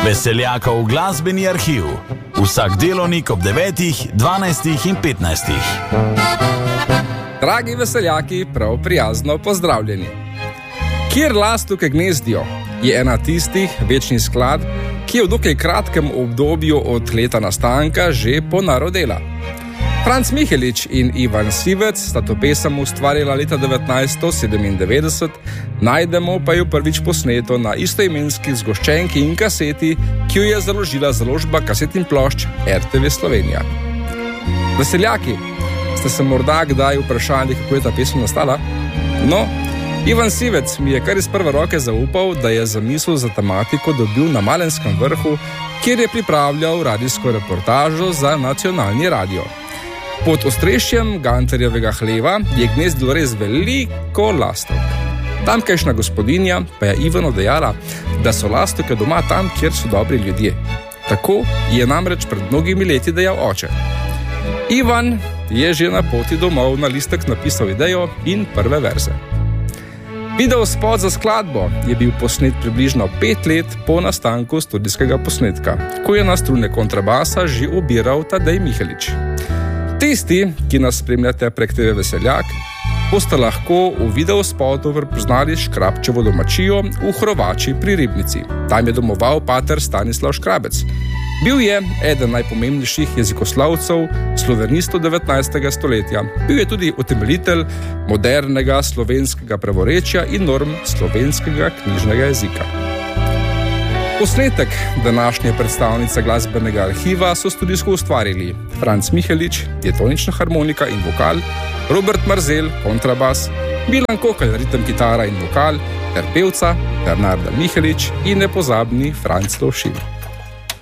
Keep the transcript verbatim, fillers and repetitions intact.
Veseljakov glasbeni arhiv. Vsak delovnik ob devetih, dvanajstih in petnajstih. Dragi veseljaki, prav prijazno pozdravljeni. Kjer lastuke gnezdijo je ena tistih večnih skladb, ki je v dokaj kratkem obdobju od leta nastanka že ponarodela. Franc Mihelič in Ivan Sivec sta to pesem ustvarila leta devetnajststo sedemindevetdeset, najdemo pa jo prvič posneto na istoimenski zgoščenki in kaseti, ki jo je založila založba kaset in plošč R T V Slovenija. Veseljaki, ste se morda kdaj vprašali, kako je ta pesem nastala? No, Ivan Sivec mi je kar iz prve roke zaupal, da je zamisel za tematiko dobil na Malenskem vrhu, kjer je pripravljal radijsko reportažo za nacionalni radio. Pod ostrešjem Gantarjevega hleva je gnezdilo res veliko lastovk. Tamkajšnja gospodinja pa je Ivanu dejala, da so lastovke doma tam, kjer so dobri ljudje. Tako je namreč pred mnogimi leti dejal oče. Ivan je že na poti domov na listek napisal idejo in prve verze. Video spot za skladbo je bil posnet približno pet let po nastanku studijskega posnetka, ko je na strune kontrabasa že obiral Tadej Mihelič. Tisti, ki nas spremljate prek T V Veseljak, boste lahko v videospotu prepoznali Škrabčevo domačijo v Hrovači pri Ribnici. Tam je domoval pater Stanislav Škrabec. Bil je eden najpomembnejših jezikoslovcev slovenistov devetnajstega stoletja. Bil je tudi utemeljitelj modernega slovenskega pravorečja in norm slovenskega knjižnega jezika. Posnetek današnje predstavnice glasbenega arhiva so studijsko ustvarili Franc Mihelič, diatonična harmonika in vokal, Robert Marzel, kontrabas, Milan Kokelj, ritem, kitara in vokal, ter pevca Bernarda Mihelič in nepozabni Franc Lovšin.